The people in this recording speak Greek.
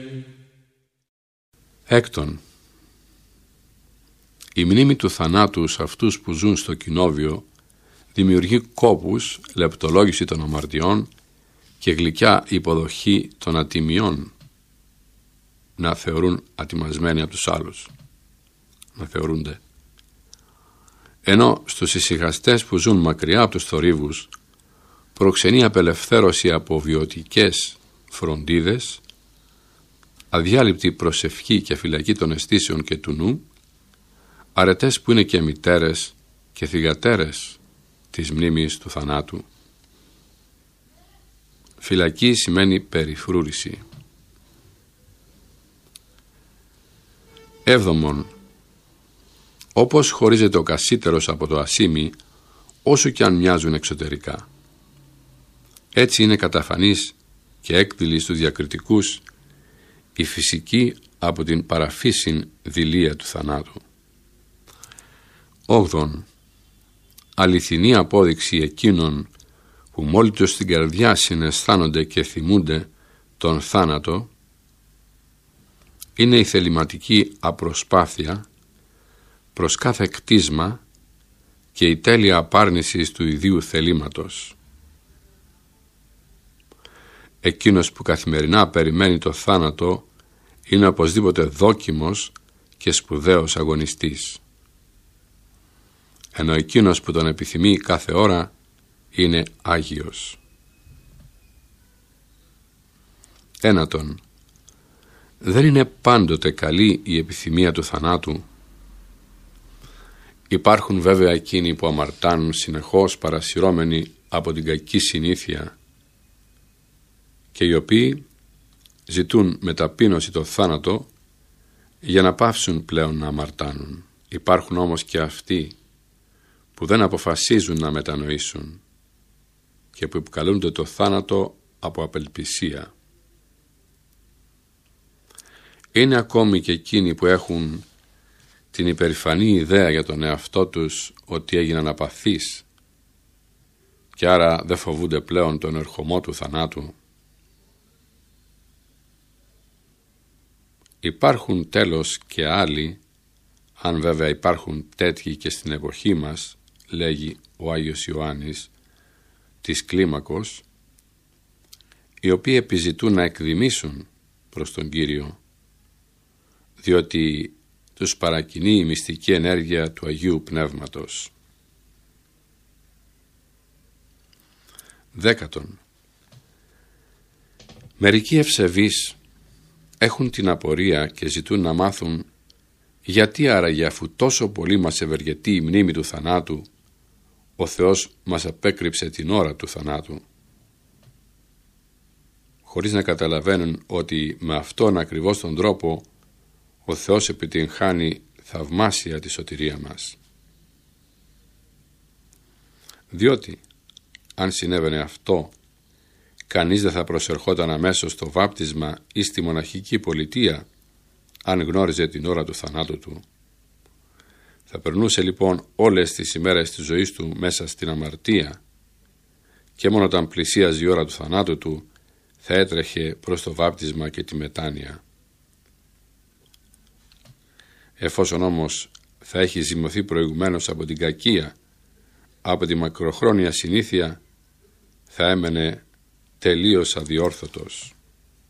Έκτον, η μνήμη του θανάτου σε αυτούς που ζουν στο κοινόβιο δημιουργεί κόπους, λεπτολόγηση των αμαρτιών και γλυκιά υποδοχή των ατιμιών, να θεωρούν ατιμασμένοι από τους άλλους, να θεωρούνται. Ενώ στους ησυχαστές που ζουν μακριά από τους θορύβους προξενεί απελευθέρωση από βιωτικές φροντίδες, αδιάλειπτη προσευχή και φυλακή των αισθήσεων και του νου, αρετές που είναι και μητέρες και θυγατέρες της μνήμης του θανάτου. Φυλακή σημαίνει περιφρούρηση. Έβδομον, όπως χωρίζεται ο κασίτερος από το ασίμι, όσο και αν μοιάζουν εξωτερικά, έτσι είναι καταφανής και έκδηλη στους διακριτικούς η φυσική από την παραφύσιν δειλία του θανάτου. Όγδον, αληθινή απόδειξη εκείνων που μόλις τους στην καρδιά συναισθάνονται και θυμούνται τον θάνατο είναι η θεληματική απροσπάθεια προς κάθε κτίσμα και η τέλεια απάρνηση του ιδίου θελήματος. Εκείνος που καθημερινά περιμένει το θάνατο είναι οπωσδήποτε δόκιμος και σπουδαίος αγωνιστής, ενώ εκείνος που τον επιθυμεί κάθε ώρα είναι Άγιος. Ένατον, δεν είναι πάντοτε καλή η επιθυμία του θανάτου. Υπάρχουν βέβαια εκείνοι που αμαρτάνουν συνεχώς παρασυρώμενοι από την κακή συνήθεια και οι οποίοι ζητούν με ταπείνωση το θάνατο για να πάυσουν πλέον να αμαρτάνουν. Υπάρχουν όμως και αυτοί που δεν αποφασίζουν να μετανοήσουν και που επικαλούνται το θάνατο από απελπισία. Είναι ακόμη και εκείνοι που έχουν την υπερηφανή ιδέα για τον εαυτό τους ότι έγιναν απαθείς και άρα δεν φοβούνται πλέον τον ερχομό του θανάτου. Υπάρχουν τέλος και άλλοι, αν βέβαια υπάρχουν τέτοιοι και στην εποχή μας, λέγει ο Άγιος Ιωάννης, της κλίμακος, οι οποίοι επιζητούν να εκδημήσουν προς τον Κύριο, διότι τους παρακινεί η μυστική ενέργεια του Αγίου Πνεύματος. Δέκατον, μερικοί ευσεβείς έχουν την απορία και ζητούν να μάθουν γιατί άραγε, αφού τόσο πολύ μας ευεργετεί η μνήμη του θανάτου, ο Θεός μας απέκρυψε την ώρα του θανάτου, χωρίς να καταλαβαίνουν ότι με αυτόν ακριβώς τον τρόπο ο Θεός επιτυγχάνει θαυμάσια τη σωτηρία μας. Διότι αν συνέβαινε αυτό, κανείς δεν θα προσερχόταν αμέσως στο βάπτισμα ή στη μοναχική πολιτεία αν γνώριζε την ώρα του θανάτου του. Θα περνούσε λοιπόν όλες τις ημέρες της ζωής του μέσα στην αμαρτία και μόνο όταν πλησίαζε η ώρα του θανάτου του θα έτρεχε προς το βάπτισμα και τη μετάνοια. Εφόσον όμως θα έχει ζυμωθεί προηγουμένως από την κακία, από τη μακροχρόνια συνήθεια, θα έμενε τελείως αδιόρθωτος.